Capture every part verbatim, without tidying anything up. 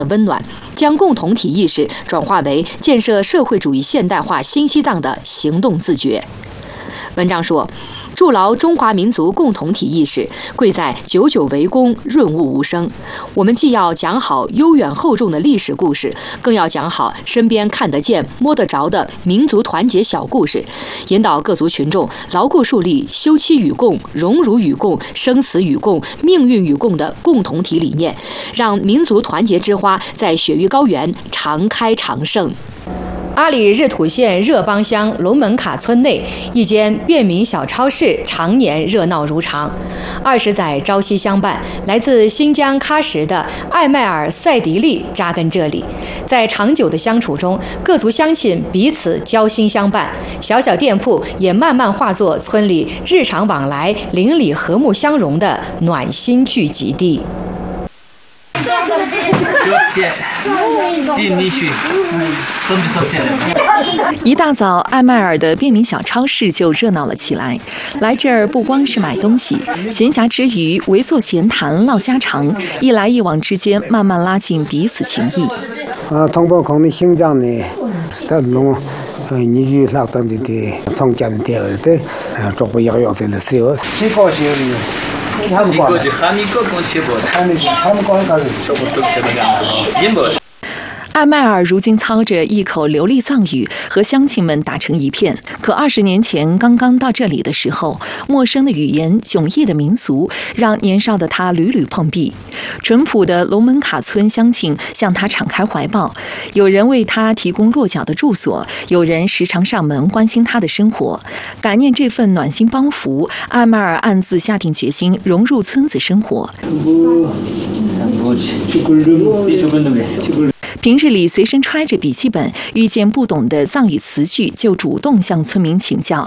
温暖，将共同体意识转化为建设社会主义现代化新西藏的行动自觉。文章说，筑牢中华民族共同体意识，贵在久久为功，润物无声。我们既要讲好悠远厚重的历史故事，更要讲好身边看得见、摸得着的民族团结小故事，引导各族群众牢固树立休戚与共、荣辱与共、生死与共、命运与共的共同体理念，让民族团结之花在雪域高原常开常盛。阿里日土县热邦乡龙门卡村内一间便民小超市常年热闹如常。二十载朝夕相伴，来自新疆喀什的艾迈尔·赛迪利扎根这里。在长久的相处中，各族乡亲彼此交心相伴，小小店铺也慢慢化作村里日常往来、邻里和睦相融的暖心聚集地。 一大早，艾迈尔的便民小超市就热闹了起来。来这儿不光是买东西，闲暇之余围坐闲谈唠家常，一来一往之间慢慢拉近彼此情谊。 啊，通过可能新疆呢，是他弄，呃，你去拉当的的，从家的的的，呃，做不要要的了，是哦，谁高兴呢？他们光，他们光光吃不，他们他们光干的，说不中这个样子，赢不。 艾迈尔如今操着一口流利藏语，和乡亲们打成一片。可二十年前刚刚到这里的时候，陌生的语言、迥异的民俗，让年少的他屡屡碰壁。淳朴的龙门卡村乡亲向他敞开怀抱，有人为他提供落脚的住所，有人时常上门关心他的生活。感念这份暖心帮扶，艾迈尔暗自下定决心融入村子生活。平日里随身揣着笔记本，遇见不懂的藏语词句就主动向村民请教。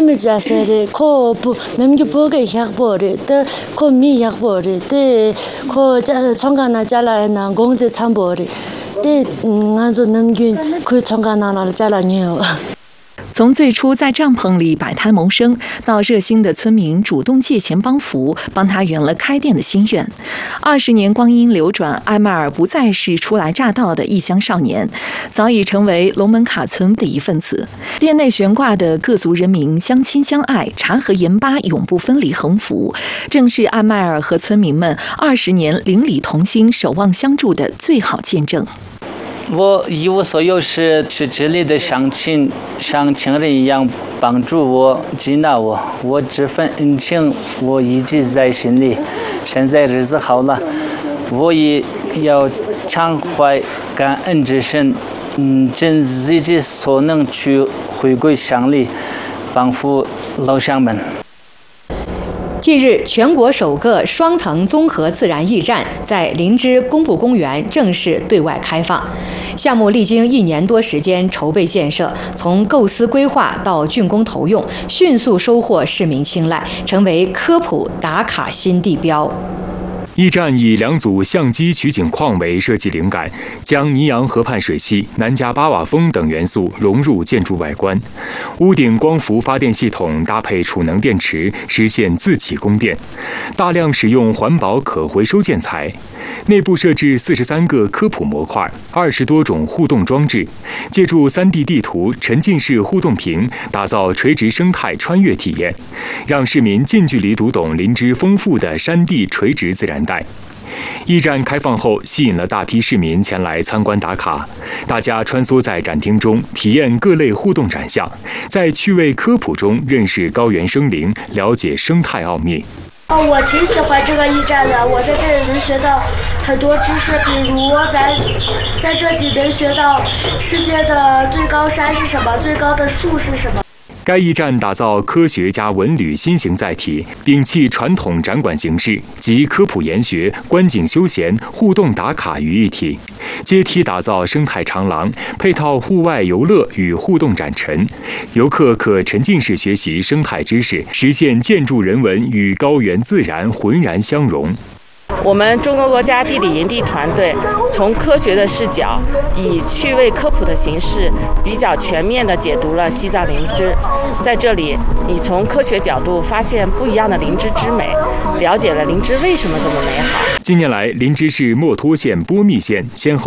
从最初在帐篷里摆摊谋生，到热心的村民主动借钱帮扶，帮他圆了开店的心愿。二十年光阴流转，艾迈尔不再是初来乍到的异乡少年，早已成为龙门卡村的一份子。店内悬挂的各族人民相亲相爱，茶和盐巴永不分离横幅，正是艾迈尔和村民们二十年邻里同心、守望相助的最好见证。 我一无所有时，是这里的乡亲像亲人一样帮助我、接纳我，我这份恩情我一直在心里。现在日子好了，我也要常怀感恩之心，嗯，尽自己所能去回归乡里，帮扶老乡们。 近日，全国首个双层综合自然驿站在林芝工部公园正式对外开放。项目历经一年多时间筹备建设，从构思规划到竣工投用，迅速收获市民青睐，成为科普打卡新地标。 驿站以两组相机取景框为设计灵感，将尼洋河畔水系、南迦巴瓦峰等元素融入建筑外观。屋顶光伏发电系统搭配储能电池，实现自启供电。大量使用环保可回收建材。内部设置四十三个科普模块，二十多种互动装置，借助 三 D 地图、沉浸式互动屏，打造垂直生态穿越体验，让市民近距离读懂林芝丰富的山地垂直自然带。驿站开放后，吸引了大批市民前来参观打卡。大家穿梭在展厅中，体验各类互动展项，在趣味科普中认识高原生灵，了解生态奥秘。 哦，我挺喜欢这个驿站的，我在这里能学到很多知识，比如我在在这里能学到世界的最高山是什么，最高的树是什么。 该驿站打造科学加文旅新型载体，摒弃传统展馆形式，集科普研学、观景休闲、互动打卡于一体，阶梯打造生态长廊，配套户外游乐与互动展陈，游客可沉浸式学习生态知识，实现建筑人文与高原自然浑然相融。 我们中国国家地理营地团队从科学的视角，以趣味科普的形式，比较全面地解读了西藏灵芝。在这里，你从科学角度发现不一样的灵芝之美，了解了灵芝为什么这么美好。 近年来，灵芝市墨脱县、波密县先后